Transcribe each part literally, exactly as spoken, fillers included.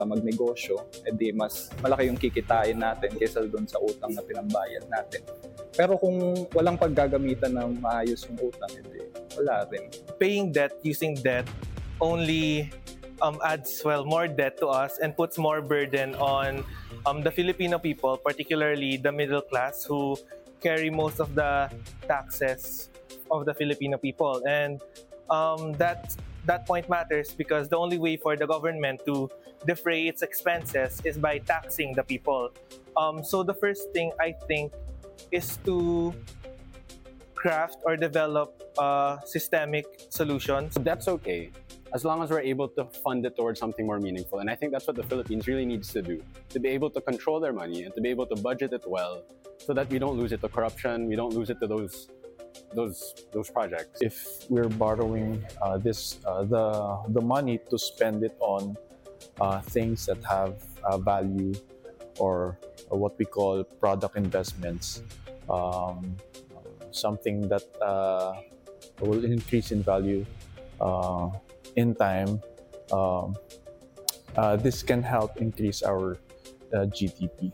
magnegosyo, edi mas malaki yung kikitain natin kaysa doon sa utang na pinambayad natin. Pero kung walang paggagamitan ng maayos yung utang, edi wala rin. Paying debt using debt only um, adds, well, more debt to us and puts more burden on um, the Filipino people, particularly the middle class, who carry most of the taxes of the Filipino people. And um, that that point matters because the only way for the government to defray its expenses is by taxing the people. Um, so the first thing I think is to craft or develop uh, systemic solutions. That's okay, as long as we're able to fund it towards something more meaningful. And I think that's what the Philippines really needs to do, to be able to control their money and to be able to budget it well so that we don't lose it to corruption, we don't lose it to those those those projects. If we're borrowing uh, this uh, the the money to spend it on uh, things that have uh, value or, or what we call product investments, um, something that uh, will increase in value uh, in time, um, uh, this can help increase our uh, G D P.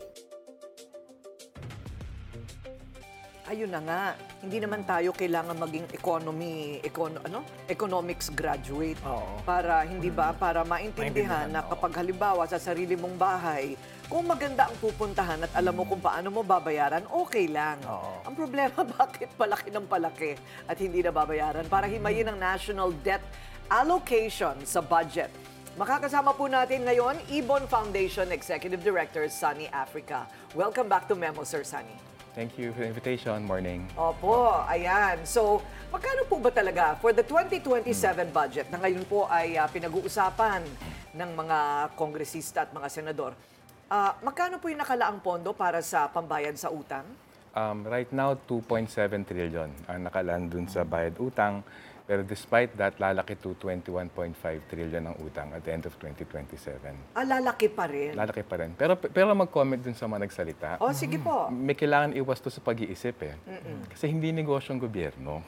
Ayun na nga, hindi naman tayo kailangan maging economy, econo, ano? economics graduate. Oo. Para, hindi ba, para maintindihan Maintindihan, na oo. kapag halimbawa sa sarili mong bahay, kung maganda ang pupuntahan at alam mo kung paano mo babayaran, okay lang. Oo. Ang problema, bakit palaki ng palaki at hindi na babayaran? Para himayin ang national debt allocation sa budget. Makakasama po natin ngayon, Ibon Foundation Executive Director, Sunny Africa. Welcome back to Memo, Sir Sunny. Thank you for the invitation. Morning. Opo, ayan. So, magkano po ba talaga for the twenty twenty-seven budget na ngayon po ay uh, pinag-uusapan ng mga kongresista at mga senador? Uh, magkano po yung nakalaang pondo para sa pambayad sa utang? Um, right now, two point seven trillion ang nakalaan dun sa bayad utang. Pero despite that, lalaki to twenty-one point five trillion ang utang at the end of twenty twenty-seven. Ah, lalaki pa rin. Lalaki pa rin. Pero, pero mag-comment dun sa mga nagsalita. Oh, sige po. May kailangan iwas to sa pag-iisip eh. Kasi hindi negosyong gobyerno.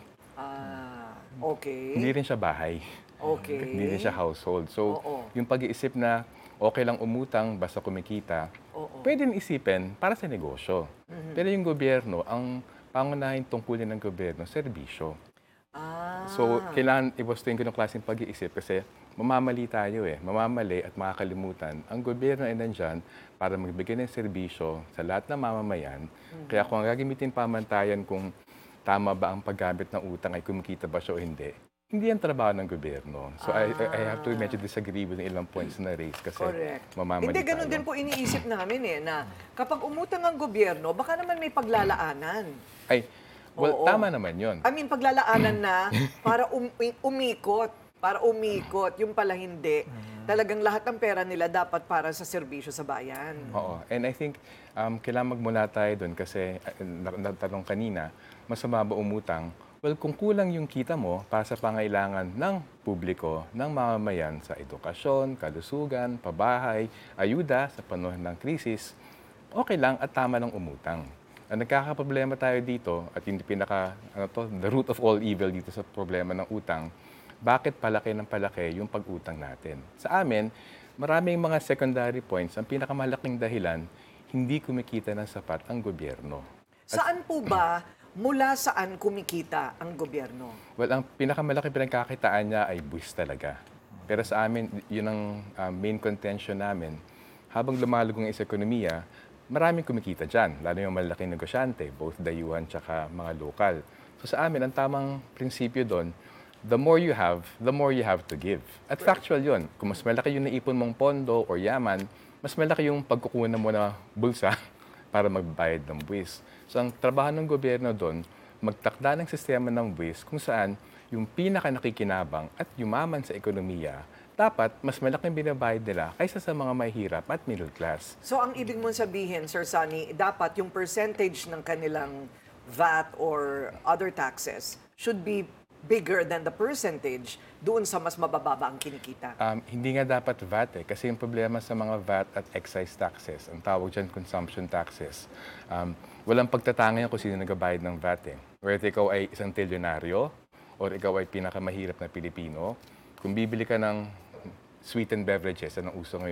Ah, okay. Hindi rin siya bahay. Okay. Hindi rin siya household. So, Oo. yung pag-iisip na okay lang umutang basta kumikita, Oo. pwede rin isipin para sa negosyo. Pero yung gobyerno, ang pangunahing tungkulin ng gobyerno, serbisyo. Ah. So, kailangan iwastuin ko ng klaseng pag-iisip kasi mamamali tayo eh. Mamamali at makakalimutan. Ang gobyerno ay nandyan para magbigay ng serbisyo sa lahat ng mamamayan. Kaya kung gagamitin pamantayan kung tama ba ang paggamit ng utang ay kumikita ba siya o hindi, hindi yan trabaho ng gobyerno. So, I, I I have to medyo disagree with yung ilang points na raise kasi Correct. mamamali Hindi, ganun tayo. din po iniisip namin eh, na kapag umutang ang gobyerno, baka naman may paglalaanan. Ay, well, Oo. tama naman yun. I mean, paglalaanan na para um- umikot. Para umikot. Yung pala hindi. Talagang lahat ng pera nila dapat para sa serbisyo sa bayan. Oo. And I think um, kailangan magmula tayo doon kasi uh, na- natanong kanina, masama ba umutang? Well, kung kulang yung kita mo para sa pangailangan ng publiko, ng mamamayan sa edukasyon, kalusugan, pabahay, ayuda sa panahon ng krisis, okay lang at tama lang umutang. Ang nagkakaproblema tayo dito at yung pinaka, ano to, the root of all evil dito sa problema ng utang, bakit palaki ng palaki yung pag-utang natin? Sa amin, maraming mga secondary points. Ang pinakamalaking dahilan, hindi kumikita ng sapat ang gobyerno. Saan po ba, mula saan kumikita ang gobyerno? Well, ang pinakamalaki pinagkakitaan niya ay buwis talaga. Pero sa amin, yun ang uh, main contention namin. Habang lumalugong ang ekonomiya, maraming kumikita dyan, lalo yung malalaking negosyante, both dayuhan tsaka mga lokal. So sa amin, ang tamang prinsipyo doon, the more you have, the more you have to give. At factual yun. Kung mas malaki yung naipon mong pondo or yaman, mas malaki yung pagkukunan mo na bulsa para magbayad ng buwis. So ang trabaho ng gobyerno doon, magtakda ng sistema ng buwis kung saan yung pinaka nakikinabang at yumaman sa ekonomiya, dapat mas malaking binabayad nila kaysa sa mga mahihirap at middle class. So ang ibig mong sabihin, Sir Sunny, dapat yung percentage ng kanilang V A T or other taxes should be bigger than the percentage doon sa mas mabababa ang kinikita. Um, hindi nga dapat V A T eh, kasi yung problema sa mga V A T at excise taxes, ang tawag dyan consumption taxes, um, walang pagtatangay kung sino nagabayad ng V A T eh. Whether ikaw ay isang tilyonaryo or ikaw ay pinakamahirap na Pilipino, kung bibili ka ng sweetened beverages, anong uso ngayon?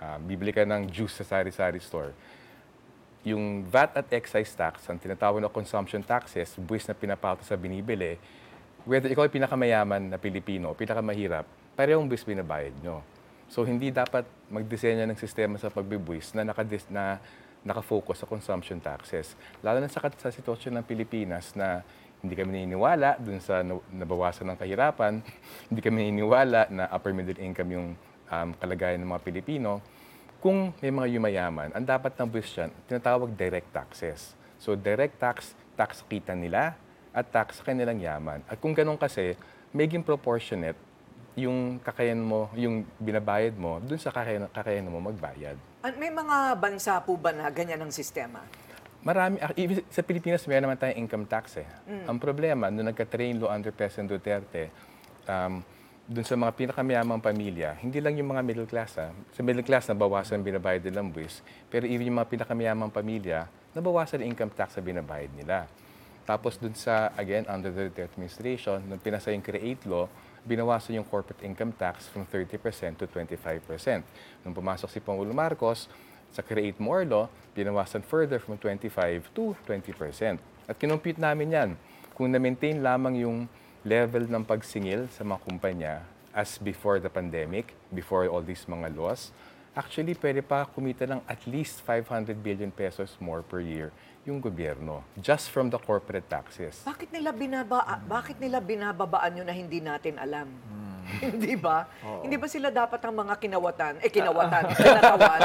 ah, bibili ka ng juice sa sari-sari store, yung V A T at excise tax, ang tinatawag na consumption taxes, buwis na pinapato sa binibili, whether ikaw ay pinakamayaman na Pilipino, pinakamahirap, parehong buwis binabayad nyo. So hindi dapat magdisenyo ng sistema sa pagbibuwis na, nakadis, na nakafocus sa consumption taxes. Lalo na sa, sa sitwasyon ng Pilipinas na hindi kami naniniwala dun sa nabawasan ng kahirapan, hindi kami naniniwala na upper middle income yung um, kalagayan ng mga Pilipino. Kung may mga yumayaman, ang dapat ng buwis dyan, tinatawag direct taxes. So direct tax, tax kita nila at tax sa kanilang yaman. At kung ganun kasi, maging proportionate yung kakayahan mo, yung binabayad mo, dun sa kakayahan, kakayahan mo magbayad. At may mga bansa po ba na ganyan ang sistema? Marami, ah, even sa Pilipinas, meron naman tayong income tax eh. Ang problema, nung nagka-train law under President Duterte, um, dun sa mga pinakamayamang pamilya, hindi lang yung mga middle class. Ha. Sa middle class, nabawasan ang binabayad nilang buwis. Pero even yung mga pinakamayamang pamilya, nabawasan ang income tax na binabayad nila. Tapos dun sa, again, under the Duterte administration, nung pinasa yung Create Law, binawasan yung corporate income tax from thirty percent to twenty-five percent. Nung pumasok si Pangulo Marcos, sa Create More Law, binawasan further from twenty-five to twenty percent. At kinompute namin yan. Kung na-maintain lamang yung level ng pagsingil sa mga kumpanya as before the pandemic, before all these mga laws, actually pwede pa kumita ng at least five hundred billion pesos more per year yung gobyerno, just from the corporate taxes. Bakit nila binaba bakit nila binababaan yun na hindi natin alam? Hindi ba? Hindi ba sila dapat ang mga kinawatan, eh kinawatan, kinatawan?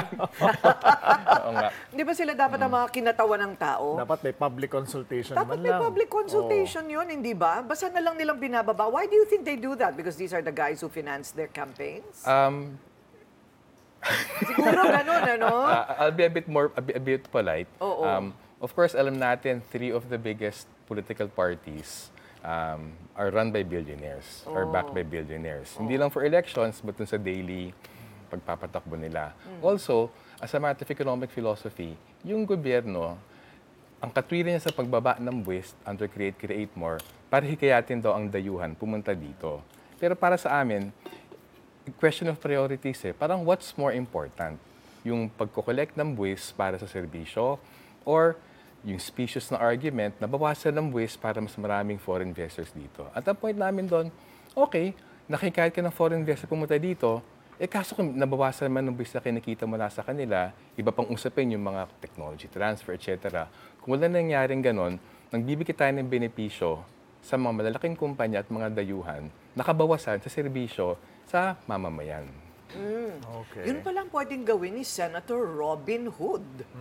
Oo nga. Hindi ba sila dapat ang mga kinatawan ng tao? Dapat may public consultation Dapat man may lang. public consultation yun, hindi ba? Basta na lang nilang binababa. Why do you think they do that? Because these are the guys who finance their campaigns? Um, Siguro ganun, ano? Uh, I'll be a bit more, a bit, a bit polite. Oo. Um, of course, alam natin, three of the biggest political parties um, are run by billionaires or backed by billionaires. Hindi lang for elections, but dun sa daily pagpapatakbo nila. Also, as a matter of economic philosophy, yung gobyerno, ang katwiran niya sa pagbaba ng buwis under Create, Create More, para hikayatin daw ang dayuhan pumunta dito. Pero para sa amin, question of priorities eh. Parang what's more important? Yung pagko-collect ng buwis para sa serbisyo or yung specious na argument na bawasan ng buwis para mas maraming foreign investors dito. At ang point namin doon, okay, nakikayat ka ng foreign investor pumunta dito, eh kaso kung nabawasan man ng buwis na kinikita mo na sa kanila, iba pang usapin yung mga technology transfer, et cetera. Kung wala nangyaring ganon, nagbibigay tayo ng benepisyo sa mga malalaking kumpanya at mga dayuhan, nakabawasan sa serbisyo sa mamamayan. Okay. Yun palang pwedeng gawin ni Senator Robin Hood.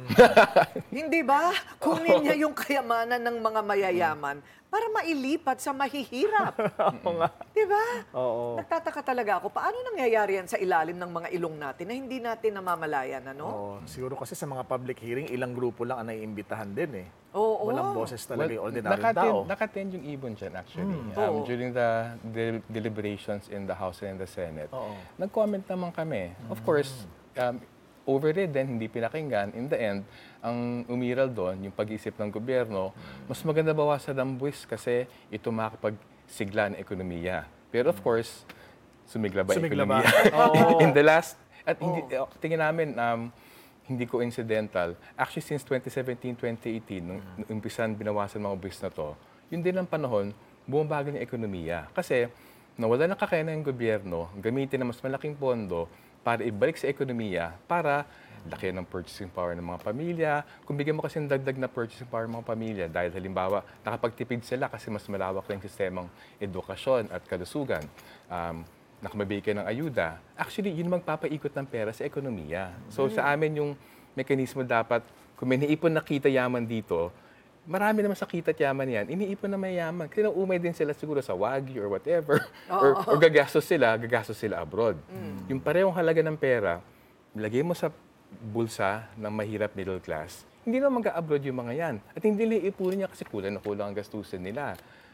Hindi ba? Kunin niya yung kayamanan ng mga mayayaman para mailipat sa mahihirap. Di ba? Oo. Nagtataka talaga ako, paano nangyayari yan sa ilalim ng mga ilong natin na hindi natin namamalayan, ano? Oo. Siguro kasi sa mga public hearing, ilang grupo lang ang naiimbitahan din eh. Oo. Walang boses talaga yung ordinary nakaten, tao. nakaten yung ibon dyan actually. Oo. Um, during the, the deliberations in the House and the Senate, Oo. nag-comment naman kami. Of course, um, overridden, hindi pinakinggan. In the end, ang umiral doon, yung pag-iisip ng gobyerno, mas maganda bawasan ng buwis kasi ito makakapagsigla ng ekonomiya. Pero of course, sumigla ba yung Sumigla ba? ekonomiya? In the last, at hindi, tingin namin, um, hindi coincidental. Actually, since twenty seventeen, twenty eighteen, nung nung umpisan binawasan mga buwis na to, yun din ang panahon, bumabagal yung ekonomiya. Kasi, nawala ng kakayanan ng gobyerno, gamitin na mas malaking pondo para ibalik sa ekonomiya, para laki ng purchasing power ng mga pamilya. Kung bigyan mo kasi ng dagdag na purchasing power ng mga pamilya, dahil halimbawa, nakapagtipid sila kasi mas malawak lang yung sistemang edukasyon at kalusugan, um, nakamabigay ka ng ayuda, actually, yun magpapaikot ng pera sa ekonomiya. So sa amin yung mekanismo dapat, kung may naipon na kita yaman dito, marami naman sa kita at yaman yan, iniipon na mayaman. Kasi umay din sila siguro sa Wagyu or whatever. or, or gagastos sila, gagastos sila abroad. Yung parehong halaga ng pera, lagay mo sa bulsa ng mahirap middle class, hindi naman mag-abroad yung mga yan. At hindi nila iipunin niya kasi kulang na kulang ang gastusin nila.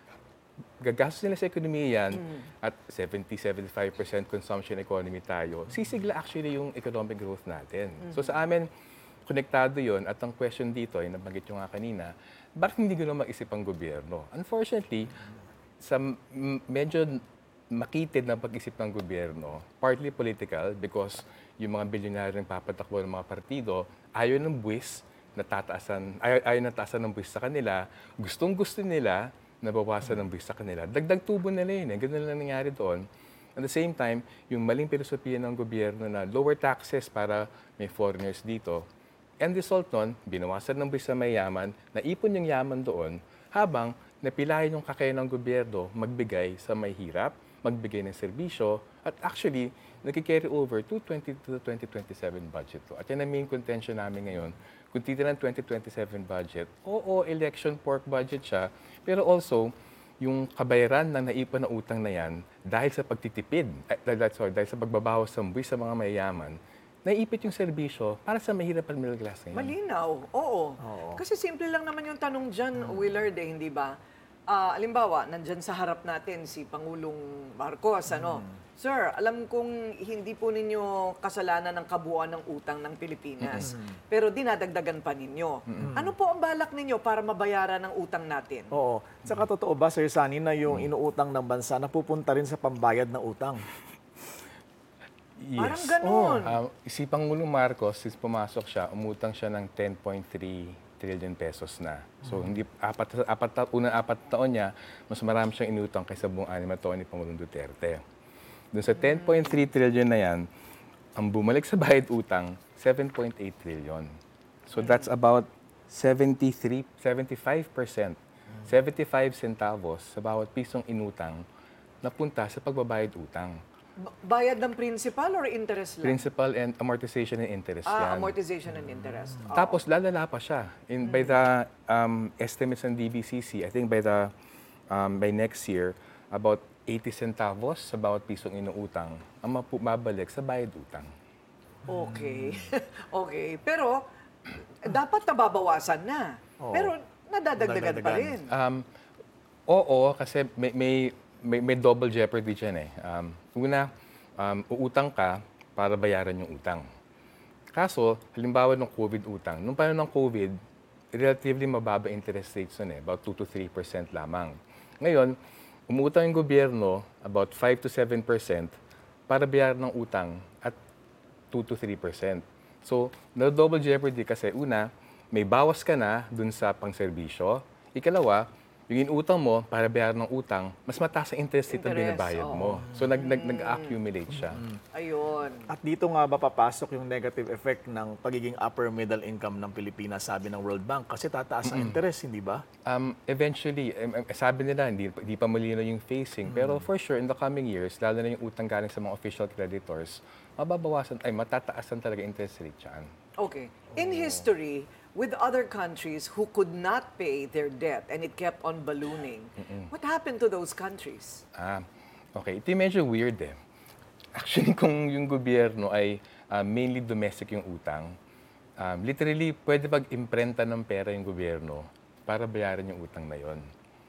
Gagastos nila sa ekonomiya yan at seventy to seventy-five percent consumption economy tayo. Sisigla actually yung economic growth natin. So sa amin, konektado yon at ang question dito ay nabanggit yung nga kanina, bakit hindi gano'n mag-isip ang gobyerno? Unfortunately, sa m- medyo makitid na pag-isip ng gobyerno, partly political because yung mga bilyonaryong papatakbo ng mga partido, ayaw ng buwis na tataasan, ayaw, ayaw na taasan ng buwis sa kanila, gustong-gusto nila na bawasan ng buwis sa kanila. Dagdag tubo nila yun eh. Ganun lang nangyari doon. At the same time, yung maling filosofiya ng gobyerno na lower taxes para may foreigners dito, end result nun, binawasan ng buwis sa mayaman, naipon yung yaman doon, habang napilayan yung kakayahan ng gobyerno magbigay sa may hirap, magbigay ng serbisyo, at actually, nag-carry over to twenty to twenty twenty-seven budget to. At yan ang main contention namin ngayon. Kung titignan ng twenty twenty-seven budget, oo, election pork budget siya, pero also, yung kabayaran ng naipon na utang na yan, dahil sa pagtitipid, eh, dahil, sorry, dahil sa pagbabawas ng buwis sa mga mayayaman, naipit yung serbisyo para sa mahirap at middle class ngayon. Malinaw, oo. Kasi simple lang naman yung tanong dyan, Willard, eh, hindi ba? Ah, alimbawa, nandyan sa harap natin si Pangulong Marcos, ano? Sir, alam kong hindi po ninyo kasalanan ng kabuuan ng utang ng Pilipinas, pero dinadagdagan pa ninyo. Ano po ang balak ninyo para mabayaran ang utang natin? Oo. Saka totoo ba, Sir Sunny, na yung inuutang ng bansa napupunta rin sa pambayad ng utang? Yes. Parang ganun. Ah, si Pangulong Marcos, since pumasok siya, umutang siya ng ten point three trillion pesos na. So, hindi apat, apat, ta- unang apat taon niya, mas marami siyang inutang kaysa buong anim na taon ni Pangulong Duterte. Doon sa ten point three trillion na yan, ang bumalik sa bayad utang, seven point eight trillion. So, that's about seventy-three, seventy-five percent, seventy-five centavos sa bawat pisong inutang na punta sa pagbabayad utang. Ba- Bayad ng principal or interest lang? Principal and amortization and interest Ah, yan. amortization and interest. Oo. Tapos lalala pa siya. In by the um, estimates ng D B C C, I think by the um, by next year, about eighty centavos sa bawat pisong inuutang ang mapu- mabalik sa bayad utang. Okay. okay. Pero, dapat nababawasan na. Pero, nadadagdagan pa rin. Um, oo, kasi may, may, may, may double jeopardy dyan eh. Um, una, um, uutang ka para bayaran yung utang. Kaso, halimbawa ng COVID utang, nung panahon ng COVID, relatively mababa interest rates nun eh, about two to three percent lamang. Ngayon, umuutang yung gobyerno about five to seven percent para bayaran ng utang at two to three percent. So, na-double jeopardy kasi una, may bawas ka na dun sa pangserbisyo. Ikalawa, yung inutang mo para bayaran ng utang, mas mataas ang interest rate ang Interest, binabayad oo. mo. So, nag, nag, nag-accumulate siya. Ayun. At dito nga ba papasok yung negative effect ng pagiging upper middle income ng Pilipinas, sabi ng World Bank? Kasi tataas ang interest, hindi ba? Um, eventually, um, um, sabi nila, hindi, hindi pa malinaw yung facing. Pero for sure, in the coming years, lalo na yung utang galing sa mga official creditors, mababawasan, ay matataasan talaga interest rate yan. Okay. In history, with other countries who could not pay their debt and it kept on ballooning, what happened to those countries? Ah, okay. Ito yung medyo weird eh. Actually, kung yung gobyerno ay ah, mainly domestic yung utang, um, literally, pwede pag-imprenta ng pera yung gobyerno para bayaran yung utang na yon.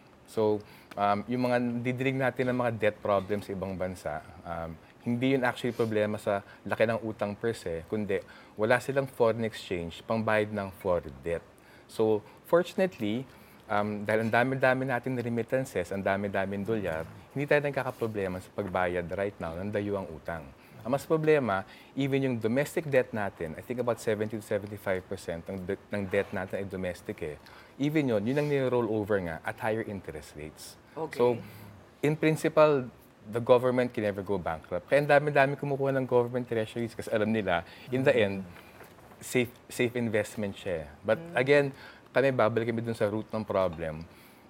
So, um, yung mga didinig natin ng mga debt problems sa ibang bansa, um, hindi yun actually problema sa laki ng utang per se, kundi wala silang foreign exchange pangbayad ng foreign debt. So, fortunately, um, dahil ang dami-dami natin remittances, ang dami-daming dolyar, hindi tayo nagkakaproblema sa pagbayad right now ng dayuang utang. Ang mas problema, even yung domestic debt natin, I think about seventy to seventy-five percent ng, de- ng debt natin ay domestic eh. Even yun, yun ang nire-roll over nga at higher interest rates. Okay. So, in principle, the government can never go bankrupt. Kaya ang dami-dami kumukuha ng government treasuries kasi alam nila, in the end, safe safe investment siya. But again, kami babalik kami dun sa root ng problem.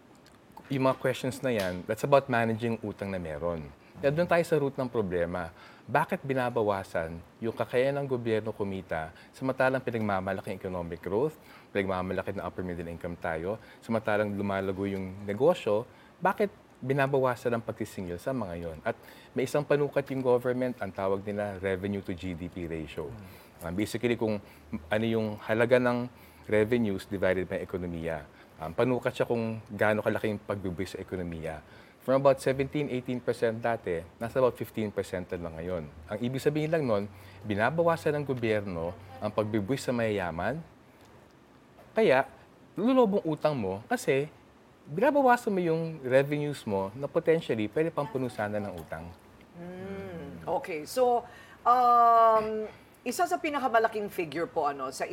Yung mga questions na yan, that's about managing utang na meron. Kaya doon tayo sa root ng problema. Bakit binabawasan yung kakayahan ng gobyerno kumita samantalang pinagmamalaking economic growth, pinagmamalaki ng upper middle income tayo, samantalang lumalago yung negosyo, bakit binabawasan ang pagsisingil sa mga yon? At may isang panukat yung government, ang tawag nila revenue to G D P ratio. Um, basically, kung ano yung halaga ng revenues divided by ekonomiya. Um, panukat siya kung gaano kalaki yung pagbibuwis sa ekonomiya. From about seventeen to eighteen percent dati, nasa about fifteen percent na lang ngayon. Ang ibig sabihin lang nun, binabawasan ng gobyerno ang pagbibuwis sa mayayaman, kaya lulubong utang mo kasi binabawasan mo yung revenues mo na potentially pwede pang punusan na ng utang. Mm, okay. So, um, Isa sa pinakamalaking figure po ano sa